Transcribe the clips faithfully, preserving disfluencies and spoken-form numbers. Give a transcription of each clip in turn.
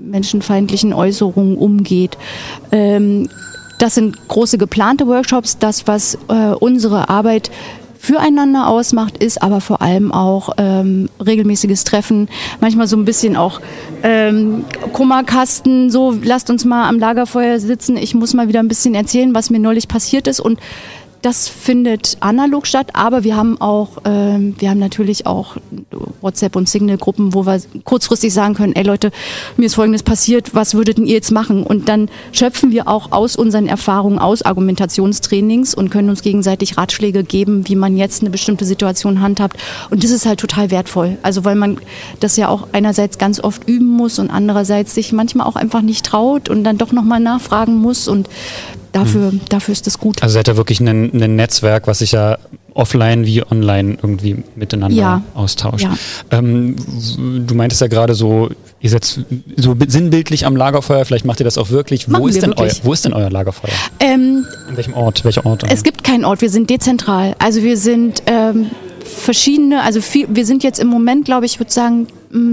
menschenfeindlichen Äußerungen umgeht. Ähm, das sind große geplante Workshops. Das, was äh, unsere Arbeit füreinander ausmacht, ist aber vor allem auch ähm, regelmäßiges Treffen, manchmal so ein bisschen auch ähm, Kummerkasten, so lasst uns mal am Lagerfeuer sitzen, ich muss mal wieder ein bisschen erzählen, was mir neulich passiert ist, und das findet analog statt, aber wir haben auch, ähm, wir haben natürlich auch WhatsApp- und Signal-Gruppen, wo wir kurzfristig sagen können, ey Leute, mir ist Folgendes passiert, was würdet ihr jetzt machen? Und dann schöpfen wir auch aus unseren Erfahrungen, aus Argumentationstrainings und können uns gegenseitig Ratschläge geben, wie man jetzt eine bestimmte Situation handhabt. Und das ist halt total wertvoll. Also weil man das ja auch einerseits ganz oft üben muss und andererseits sich manchmal auch einfach nicht traut und dann doch nochmal nachfragen muss, und Dafür, mhm. dafür ist das gut. Also seid ihr wirklich ein, ein Netzwerk, was sich ja offline wie online irgendwie miteinander ja. austauscht. Ja. Ähm, du meintest ja gerade so, ihr seid so sinnbildlich am Lagerfeuer, vielleicht macht ihr das auch wirklich. Wo ist, denn wirklich. Euer, wo ist denn euer Lagerfeuer? Ähm, An welchem Ort? Welcher Ort? Es gibt keinen Ort, wir sind dezentral. Also wir sind ähm, verschiedene, also viel, wir sind jetzt im Moment, glaube ich, ich würde sagen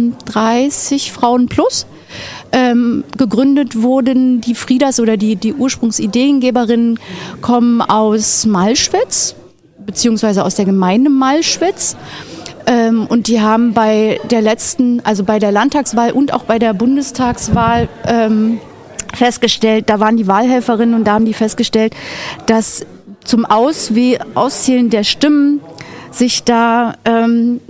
dreißig Frauen plus. Ähm, gegründet wurden die Friedas oder die, die Ursprungsideengeberinnen kommen aus Malschwitz, beziehungsweise aus der Gemeinde Malschwitz. Ähm, und die haben bei der letzten, also bei der Landtagswahl und auch bei der Bundestagswahl ähm, festgestellt, da waren die Wahlhelferinnen und da haben die festgestellt, dass zum Auswe- Auszählen der Stimmen sich da ähm,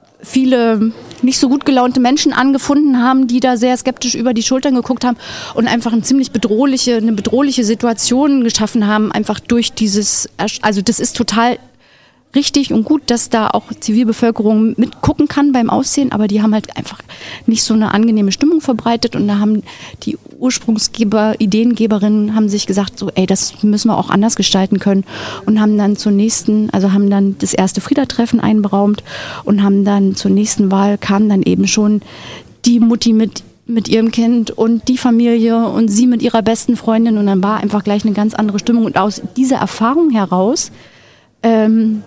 viele nicht so gut gelaunte Menschen angefunden haben, die da sehr skeptisch über die Schultern geguckt haben und einfach eine ziemlich bedrohliche, eine bedrohliche Situation geschaffen haben, einfach durch dieses, also das ist total richtig und gut, dass da auch Zivilbevölkerung mitgucken kann beim Aussehen, aber die haben halt einfach nicht so eine angenehme Stimmung verbreitet, und da haben die Ursprungsgeber, Ideengeberinnen haben sich gesagt, so ey, das müssen wir auch anders gestalten können, und haben dann zur nächsten, also haben dann das erste Frieda-Treffen einberaumt und haben dann zur nächsten Wahl kam dann eben schon die Mutti mit mit ihrem Kind und die Familie und sie mit ihrer besten Freundin, und dann war einfach gleich eine ganz andere Stimmung, und aus dieser Erfahrung heraus ähm,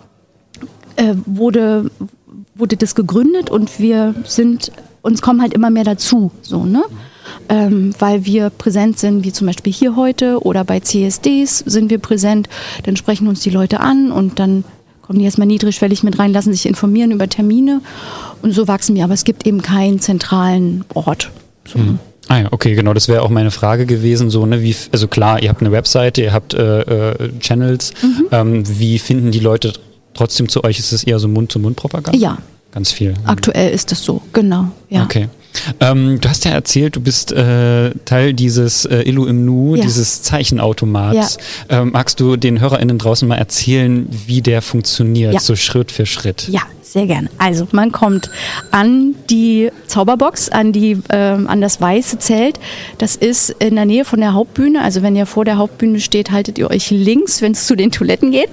Äh, wurde, wurde das gegründet, und wir sind, uns kommen halt immer mehr dazu, so, ne? Ähm, weil wir präsent sind, wie zum Beispiel hier heute oder bei C S Ds sind wir präsent, dann sprechen uns die Leute an und dann kommen die erstmal niedrigschwellig mit rein, lassen sich informieren über Termine, und so wachsen wir, aber es gibt eben keinen zentralen Ort. So. Mhm. Ah ja, okay, genau, das wäre auch meine Frage gewesen, so, ne, wie, also klar, ihr habt eine Webseite, ihr habt äh, äh, Channels, mhm. ähm, wie finden die Leute trotzdem zu euch? Ist es eher so Mund-zu-Mund-Propaganda? Ja. Ganz viel. Aktuell ist das so, genau. Ja. Okay. Ähm, du hast ja erzählt, du bist äh, Teil dieses äh, Illu im Nu, ja. dieses Zeichenautomats. Ja. Ähm, magst du den HörerInnen draußen mal erzählen, wie der funktioniert, ja. so Schritt für Schritt? Ja, sehr gerne. Also man kommt an die Zauberbox, an, die, ähm, an das weiße Zelt. Das ist in der Nähe von der Hauptbühne. Also wenn ihr vor der Hauptbühne steht, haltet ihr euch links, wenn es zu den Toiletten geht.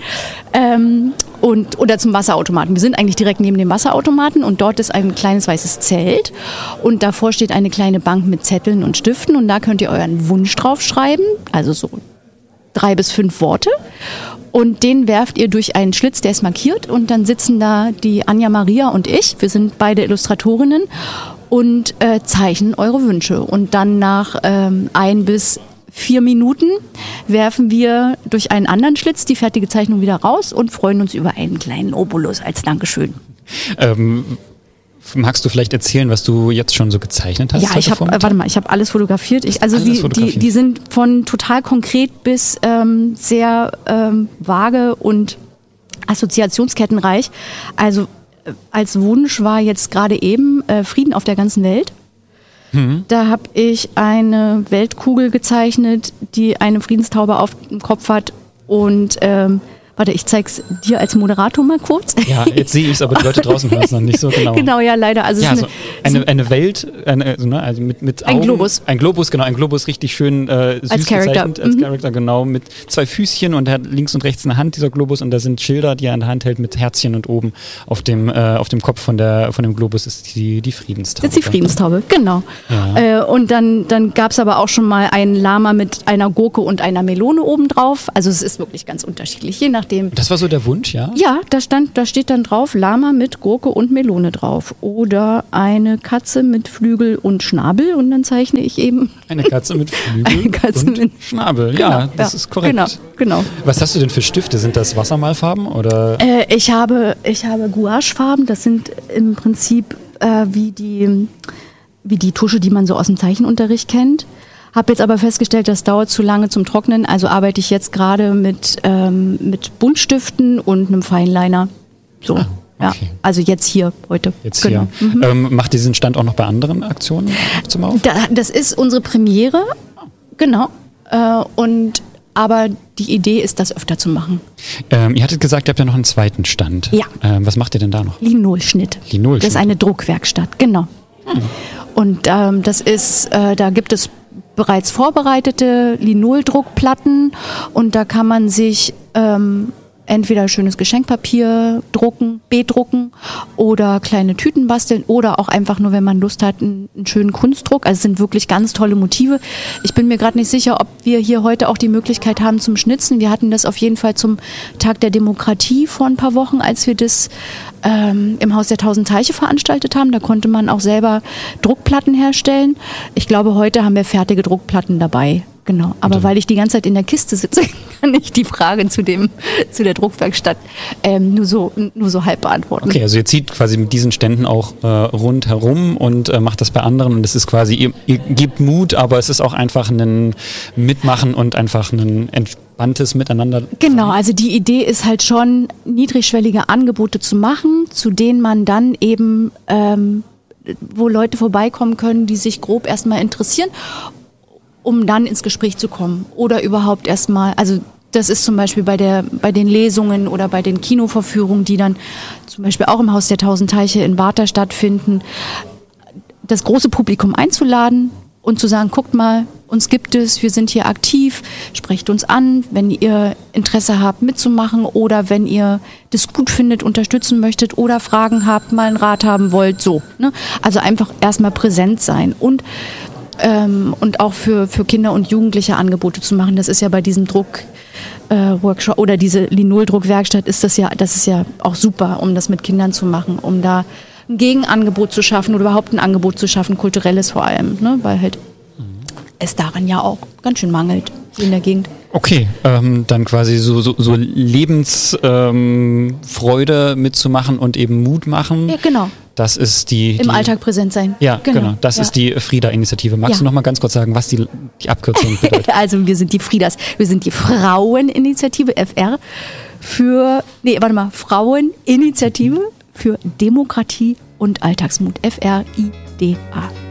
Ähm, und, oder zum Wasserautomaten. Wir sind eigentlich direkt neben dem Wasserautomaten, und dort ist ein kleines weißes Zelt. Und davor steht eine kleine Bank mit Zetteln und Stiften, und da könnt ihr euren Wunsch draufschreiben, also so drei bis fünf Worte. Und den werft ihr durch einen Schlitz, der ist markiert, und dann sitzen da die Anja Maria und ich, wir sind beide Illustratorinnen, und äh, zeichnen eure Wünsche. Und dann nach ähm, ein bis vier Minuten werfen wir durch einen anderen Schlitz die fertige Zeichnung wieder raus und freuen uns über einen kleinen Obolus als Dankeschön. Ähm Magst du vielleicht erzählen, was du jetzt schon so gezeichnet hast? Ja, ich habe, warte mal, ich habe alles fotografiert. Ich, also alles die, fotografiert. Die, die sind von total konkret bis ähm, sehr ähm, vage und assoziationskettenreich. Also äh, als Wunsch war jetzt gerade eben äh, Frieden auf der ganzen Welt. Mhm. Da habe ich eine Weltkugel gezeichnet, die eine Friedenstaube auf dem Kopf hat, und ähm, warte, ich zeig's dir als Moderator mal kurz. Ja, jetzt sehe ich es, aber die Leute draußen hören es noch nicht so genau. Genau, ja, leider. Also ja, es ist so eine, eine Welt, eine, also, ne, also mit, mit Augen. Ein Globus. Ein Globus, genau, ein Globus richtig schön äh, süß als Charakter. gezeichnet, als mhm. Charakter, genau, mit zwei Füßchen, und der hat links und rechts eine Hand, dieser Globus, und da sind Schilder, die er in der Hand hält mit Herzchen, und oben auf dem, äh, auf dem Kopf von, der, von dem Globus ist die, die Friedenstaube. Das ist die Friedenstaube, genau. Ja. Äh, und dann, dann gab es aber auch schon mal einen Lama mit einer Gurke und einer Melone obendrauf. Also es ist wirklich ganz unterschiedlich, je nach nachdem. Das war so der Wunsch, ja? Ja, da stand, da steht dann drauf Lama mit Gurke und Melone drauf oder eine Katze mit Flügel und Schnabel und dann zeichne ich eben eine Katze mit Flügel eine Katze und mit Schnabel. Genau, ja, das ja, ist korrekt. Genau, genau. Was hast du denn für Stifte? Sind das Wassermalfarben oder? Äh, ich habe, ich habe Gouachefarben. Das sind im Prinzip äh, wie die, wie die Tusche, die man so aus dem Zeichenunterricht kennt. Habe jetzt aber festgestellt, das dauert zu lange zum Trocknen. Also arbeite ich jetzt gerade mit, ähm, mit Buntstiften und einem Feinliner. So. Ah. Ja, okay. Also jetzt hier, heute. Jetzt genau. hier. Mhm. Ähm, macht diesen Stand auch noch bei anderen Aktionen zum Auf? Da, das ist unsere Premiere, genau. Äh, und, aber die Idee ist, das öfter zu machen. Ähm, ihr hattet gesagt, ihr habt ja noch einen zweiten Stand. Ja. Ähm, was macht ihr denn da noch? Linolschnitt. Linolschnitt. Das ist eine Druckwerkstatt, genau. Hm. Und ähm, das ist, äh, da gibt es bereits vorbereitete Linoldruckplatten und da kann man sich ähm, entweder schönes Geschenkpapier drucken, bedrucken oder kleine Tüten basteln oder auch einfach nur, wenn man Lust hat, einen, einen schönen Kunstdruck. Also es sind wirklich ganz tolle Motive. Ich bin mir gerade nicht sicher, ob wir hier heute auch die Möglichkeit haben zum Schnitzen. Wir hatten das auf jeden Fall zum Tag der Demokratie vor ein paar Wochen, als wir das ähm, im Haus der Tausend Teiche veranstaltet haben. Da konnte man auch selber Druckplatten herstellen. Ich glaube, heute haben wir fertige Druckplatten dabei. Genau, aber weil ich die ganze Zeit in der Kiste sitze, kann ich die Frage zu dem zu der Druckwerkstatt ähm, nur so nur so halb beantworten. Okay, also ihr zieht quasi mit diesen Ständen auch äh, rundherum und äh, macht das bei anderen und es ist quasi, ihr, ihr gebt Mut, aber es ist auch einfach ein Mitmachen und einfach ein entspanntes Miteinander. Genau, also die Idee ist halt schon, niedrigschwellige Angebote zu machen, zu denen man dann eben, ähm, wo Leute vorbeikommen können, die sich grob erstmal interessieren, um dann ins Gespräch zu kommen oder überhaupt erstmal, also das ist zum Beispiel bei der bei den Lesungen oder bei den Kinovorführungen, die dann zum Beispiel auch im Haus der Tausend Teiche in Warta stattfinden, das große Publikum einzuladen und zu sagen, guckt mal, uns gibt es, wir sind hier aktiv, sprecht uns an, wenn ihr Interesse habt mitzumachen oder wenn ihr das gut findet, unterstützen möchtet oder Fragen habt, mal einen Rat haben wollt, so. Ne? Also einfach erstmal präsent sein und Ähm, und auch für, für Kinder und Jugendliche Angebote zu machen. Das ist ja bei diesem Druck-Workshop äh, oder diese Linoldruckwerkstatt ist das ja, das ist ja auch super, um das mit Kindern zu machen, um da ein Gegenangebot zu schaffen oder überhaupt ein Angebot zu schaffen, kulturelles vor allem, ne? Weil halt mhm. es daran ja auch ganz schön mangelt in der Gegend. Okay, ähm, dann quasi so, so, so Lebensfreude ähm, mitzumachen und eben Mut machen. Ja, genau. Das ist die... Im die, Alltag präsent sein. Ja, genau. genau. Das ja. ist die Frieda-Initiative. Magst ja. du noch mal ganz kurz sagen, was die, die Abkürzung bedeutet? Also wir sind die Friedas. Wir sind die Fraueninitiative, F R, für... Nee, warte mal. Fraueninitiative für Demokratie und Alltagsmut. F R I D A.